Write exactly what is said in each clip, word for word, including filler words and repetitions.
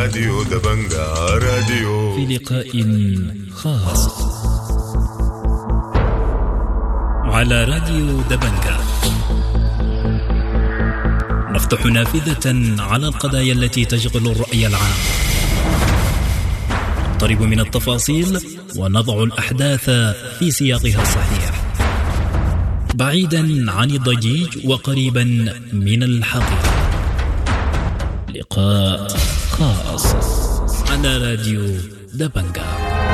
راديو دبنجا راديو في لقاء خاص على راديو دبنجا نفتح نافذة على القضايا التي تشغل الرأي العام، نقترب من التفاصيل ونضع الأحداث في سياقها الصحيح، بعيدا عن الضجيج وقريبا من الحقيقة. لقاء خاص على راديو دبنجا.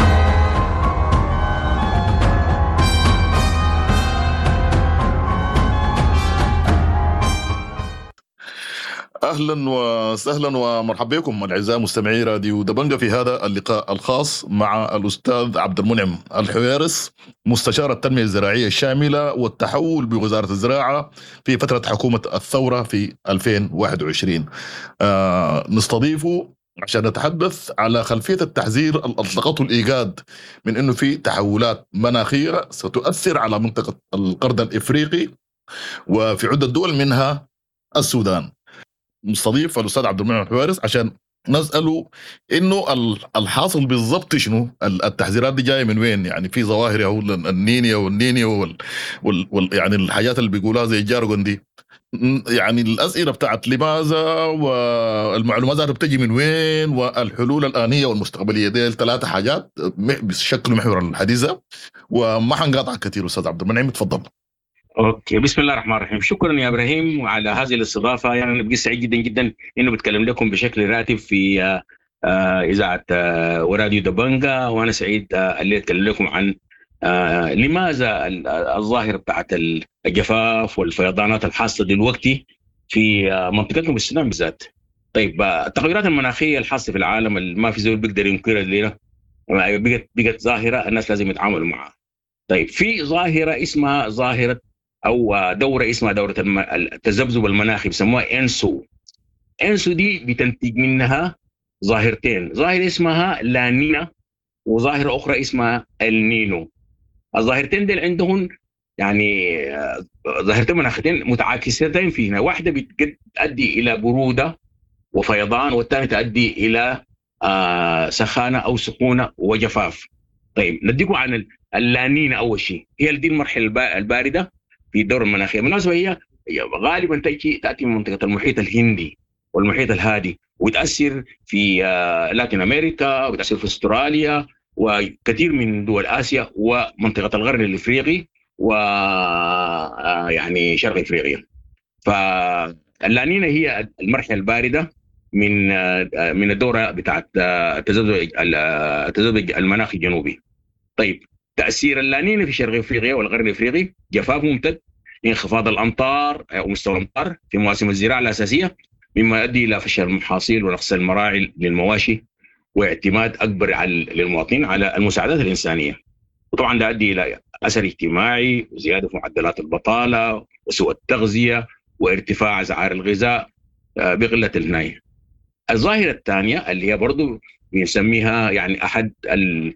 أهلا وسهلا ومرحبا بكم أعزائي مستمعي راديو دبنجا في هذا اللقاء الخاص مع الأستاذ عبد المنعم الحويرس، مستشار التنمية الزراعية الشاملة والتحول بوزارة الزراعة في فترة حكومة الثورة في ألفين وواحد وعشرين. آه نستضيفه عشان نتحدث على خلفية التحذير اللي أطلقته الإيجاد من أنه في تحولات مناخية ستؤثر على منطقة القرن الإفريقي وفي عدة دول منها السودان. مستضيف الأستاذ عبد المنعم الحويرس عشان نسأله إنه الحاصل بالضبط شنو، التحذيرات دي جاية من وين، يعني في ظواهر أو النينيا والنينيا وال, وال, وال يعني الحاجات اللي بيقولها زي الجارجون دي، يعني الأسئلة بتاعت لماذا والمعلومات ذاتها بتجي من وين والحلول الآنية والمستقبلية، دي الثلاثة حاجات بيشكلوا محور الحديث، وما حنقاطع كثير. أستاذ عبد المنعم تفضل. اوكي، بسم الله الرحمن الرحيم. شكرا يا ابراهيم على هذه الاستضافه، يعني انا بقيت سعيد جدا جدا انه بتكلم لكم بشكل راتب في آه اذاعه آه وراديو دبنجا، وانا سعيد آه اللي اتكلم لكم عن آه لماذا الظاهره بتاعت الجفاف والفيضانات الحاصله دلوقتي في آه منطقتنا بالسودان بالذات. طيب، آه التغيرات المناخيه الحاصله في العالم ما في زول بيقدر ينكرها لنا، بقت بقت ظاهره الناس لازم يتعاملوا معها. طيب، في ظاهره اسمها ظاهره أو دورة اسمها دورة التذبذب المناخي، بسموها إنسو. إنسو دي بتنتج منها ظاهرتين، ظاهرة اسمها لانينا وظاهرة أخرى اسمها النينو. الظاهرتين دي عندهم يعني ظاهرتين مناخيتين متعاكستين فينا، واحدة بتؤدي إلى برودة وفيضان، والثانية تؤدي إلى آه سخانة أو سخونة وجفاف. طيب، نديكم عن اللانينا. أول شيء هي دي المرحلة الباردة في الدورة المناخية. بالنسبة هي غالبا تأتي تأتي من منطقة المحيط الهندي والمحيط الهادي، وتأثر في لاتين أمريكا، وتأثر في أستراليا وكثير من دول آسيا ومنطقة الغرب الإفريقي و يعني شرق إفريقيا. فاللانينا هي المرحلة الباردة من من الدورة بتاعت التذبذب التذبذب المناخي الجنوبي. طيب، تأثير اللانينا في شرق إفريقيا والغرب الإفريقي جفاف ممتد، انخفاض الأمطار أو مستوى الأمطار في مواسم الزراعة الأساسية، مما يؤدي إلى فشل المحاصيل ونقص المراعي للمواشي، واعتماد أكبر على للمواطنين على المساعدات الإنسانية. وطبعا ده يؤدي إلى أثر اجتماعي وزيادة في معدلات البطالة وسوء التغذية وارتفاع أسعار الغذاء بقلة العناية. الظاهرة الثانية اللي هي برضو بنسميها يعني أحد ال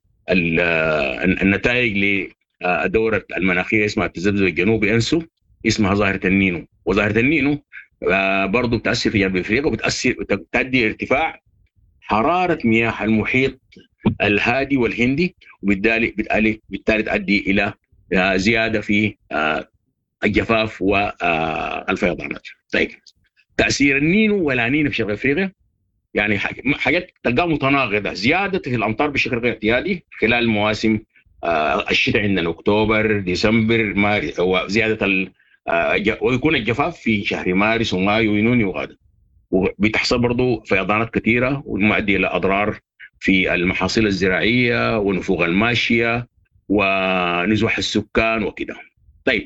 النتائج لدورة المناخية اسمها التذبذب الجنوبي إنسو، اسمها ظاهرة النينو. وظاهرة النينو برضو بتأثر في جنوب أفريقيا، وبتأثر تؤدي ارتفاع حرارة مياه المحيط الهادي والهندي، وبالتالي بالتالي بالتالي تؤدي إلى زيادة في الجفاف والفيضانات. طيب، تأثير النينو واللانينا في شرق أفريقيا يعني حاجات تلقاها متناقضة. زيادة في الأمطار بشكل غير اعتيادي خلال مواسم الشتاء عندنا أكتوبر ديسمبر مارس، وزيادة ال ويكون الجفاف في شهر مارس ومايو ويونيو وغدا، وبتحصل برضو فيضانات كثيرة وما يؤدي إلى أضرار في المحاصيل الزراعية ونفوق الماشية ونزوح السكان وكده. طيب،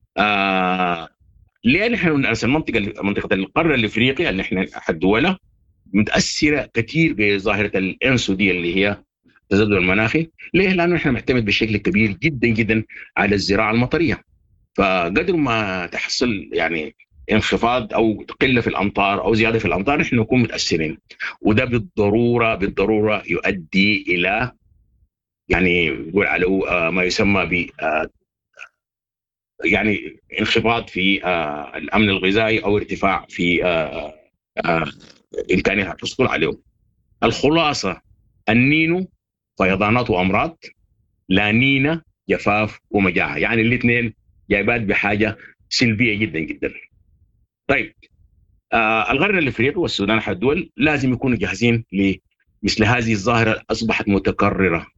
آه ليه نحن المنطقة منطقة القرن الإفريقي اللي احنا أحد دولة متأثرة كثير بظاهرة الإنسو دي اللي هي التذبذب المناخي؟ ليه؟ لأنه نحن نعتمد بشكل كبير جدا جدا على الزراعة المطرية، فقدر ما تحصل يعني انخفاض أو قلة في الأمطار أو زيادة في الأمطار نحن نكون متأثرين، وده بالضرورة بالضرورة يؤدي إلى يعني يقول على ما يسمى ب يعني انخفاض في الأمن الغذائي أو ارتفاع في إمكانية الحصول عليه. الخلاصه النينو فيضانات وامراض، لا نينا جفاف ومجاعه، يعني الاثنين جايبات بحاجه سلبيه جدا جدا. طيب آه القرن الافريقي والسودان احد الدول لازم يكونوا جاهزين لمثل هذه الظاهره اصبحت متكرره،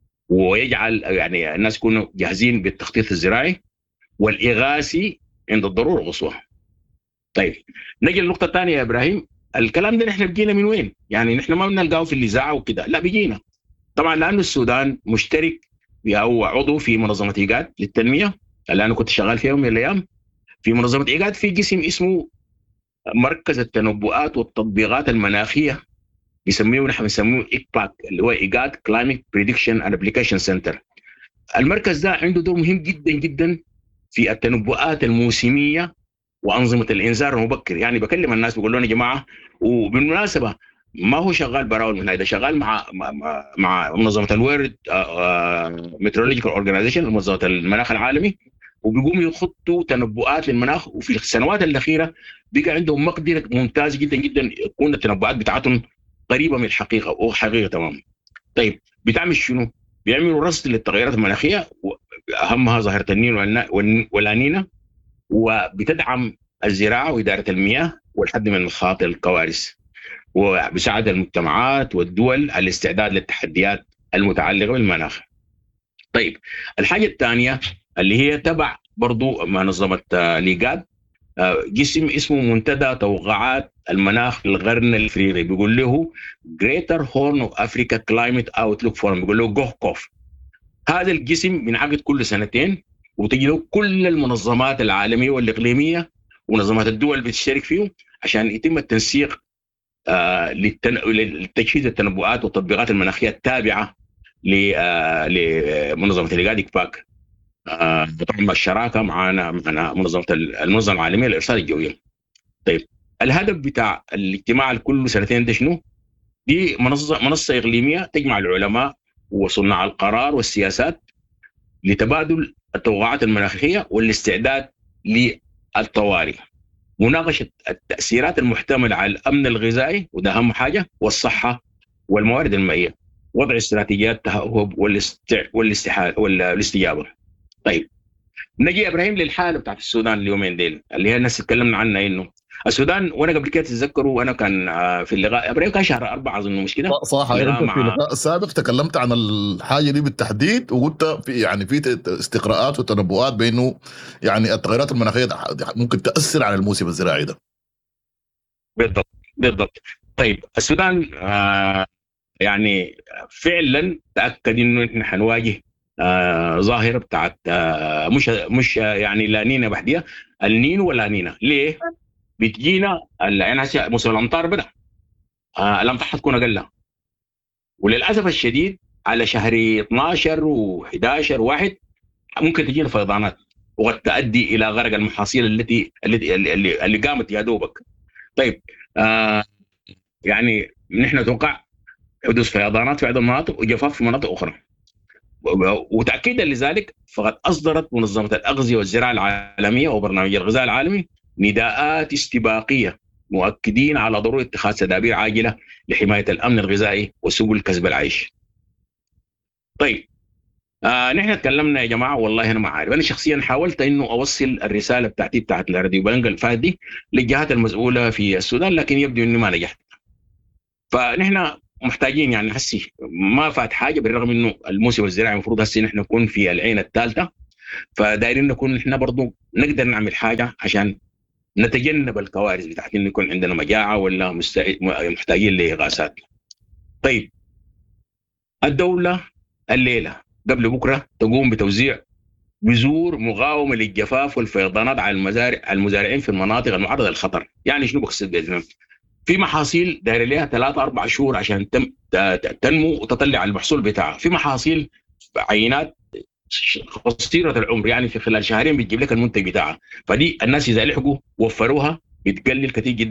ويجعل يعني الناس يكونوا جاهزين بالتخطيط الزراعي والاغاثي عند الضروره القصوى. طيب نجي للنقطه الثانيه يا ابراهيم، الكلام ده نحن بيجينا من وين؟ يعني نحن ما بنلقاه في الاذاعه وكده، لا بيجينا طبعا لانه السودان مشترك او عضو في منظمه ايجاد للتنميه اللي انا كنت شغال فيها يوم من الايام. في منظمه ايجاد في قسم اسمه مركز التنبؤات والتطبيقات المناخيه، بيسميه نحن بنسميه إيكباك اللي هو ايجاد كلايمت بريدكشن اند ابليكيشن سنتر. المركز ده عنده دور مهم جدا جدا في التنبؤات الموسميه وانظمه الانذار المبكر. يعني بكلم الناس بقول لهم يا جماعه، وبالمناسبه ما هو شغال براول من هذا، شغال مع مع, مع منظمه الورد ميترولوجيكال اورجانيزيشن، منظمه المناخ العالمي، وبيقوموا يخطوا تنبؤات للمناخ. وفي السنوات الاخيره بقى عندهم مقدره ممتازه جدا جدا يكون التنبؤات بتاعتهم قريبه من الحقيقه وحقيقه تمام. طيب بتعمل شنو؟ بيعملوا رصد للتغيرات المناخيه، اهمها ظاهره النين واللانينا، وبتدعم الزراعه واداره المياه والحد من مخاطر الكوارث، وبساعد المجتمعات والدول على الاستعداد للتحديات المتعلقه بالمناخ. طيب الحاجه الثانيه اللي هي تبع برضو منظمه ليجاد، جسم اسمه منتدى توقعات المناخ للقرن الافريقي، بيقول له Greater Horn of Africa Climate Outlook Forum، بيقول له جوهكوف. هذا الجسم بينعقد كل سنتين، وتجد كل المنظمات العالميه والاقليميه ونظمات الدول بتشترك فيه عشان يتم التنسيق آه للتجهيز التنبؤات والتطبيقات المناخيه التابعه لمنظمه الايجاد إيكباك، آه طبعا الشراكه معنا معنا منظمه المنظمه العالميه للارصاد الجوي. طيب الهدف بتاع الاجتماع كل سنتين ده شنو؟ دي منصه منصه اقليميه تجمع العلماء وصناع القرار والسياسات لتبادل التوقعات المناخيه والاستعداد للطوارئ، مناقشه التاثيرات المحتمله على الامن الغذائي وده اهم حاجه، والصحه والموارد المائيه، وضع استراتيجيات تهوب والاستحاله والاستجابه. طيب نجي ابراهيم للحاله بتاعت السودان اليومين ديل اللي هي الناس تكلمنا عنها، انه السودان وانا قبل كده تتذكروا وانا كان في اللقاء ابراهيم كان شهر أربعة اظن مش كده صح. انت في اللقاء السابق تكلمت عن الحاجه دي بالتحديد، وقلت في يعني في استقراءات وتنبؤات بانه يعني التغيرات المناخيه ممكن تاثر على الموسم الزراعي ده. بالضبط بالضبط. طيب السودان آه يعني فعلا تاكد انه احنا حنواجه آه ظاهره بتاعت آه مش مش يعني لا نينا بحديه، النينو ولا نينا. ليه؟ بتجينا يعني موسم الامطار بدا، آه الامطار حتكون اقل، وللاسف الشديد على شهر اثناشر و11 واحد ممكن تجينا فيضانات وقد تؤدي الى غرق المحاصيل التي التي اللي, اللي قامت يا دوبك. طيب آه يعني نحن نتوقع حدوث فيضانات في عدة مناطق وجفاف في مناطق اخرى، وتاكيدا لذلك فقد اصدرت منظمه الاغذيه والزراعه العالميه وبرنامج الغذاء العالمي نداءات استباقيه مؤكدين على ضروره اتخاذ تدابير عاجله لحمايه الامن الغذائي وسبل كسب العيش. طيب آه نحن تكلمنا يا جماعه، والله انا ما عارف، انا شخصيا حاولت انه اوصل الرساله بتاعتي بتاعت الراديو بنجا الفات دي للجهات المسؤوله في السودان، لكن يبدو اني ما نجحت. فنحن محتاجين يعني هسي ما فات حاجه، بالرغم انه الموسم الزراعي المفروض هسي نحن نكون في العين الثالثه، فدايرين نكون نحن برضو نقدر نعمل حاجه عشان نتجنب الكوارث بتاعت انه يكون عندنا مجاعه ولا محتاجين لاغاثات. طيب الدوله الليله قبل بكره تقوم بتوزيع بذور مقاومه للجفاف والفيضانات على المزارع المزارعين في المناطق المعرضه للخطر. يعني شنو بقصد باذن؟ في محاصيل داير لها ثلاثة أربع شهور عشان تم تنمو وتطلع المحصول بتاعها، في محاصيل عينات قصيرة العمر يعني في خلال شهرين بتجيب لك المنتج بتاعها، فدي الناس إذا لحقوا وفروها بتقلل كثير جدا